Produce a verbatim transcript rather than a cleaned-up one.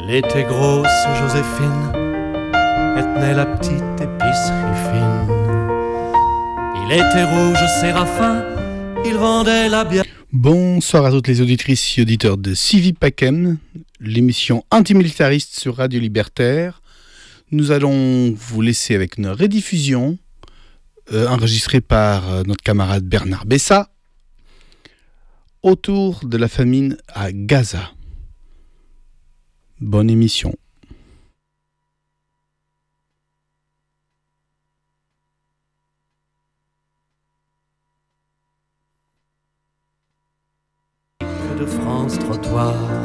Elle était grosse, Joséphine, elle tenait la petite épicerie fine. Il était rouge, Séraphin, il vendait la bière. Bonsoir à toutes les auditrices et auditeurs de Civi Pacem, l'émission antimilitariste sur Radio Libertaire. Nous allons vous laisser avec une rediffusion euh, enregistrée par euh, notre camarade Bernard Bessa autour de la famine à Gaza. Bonne émission. De France trottoir,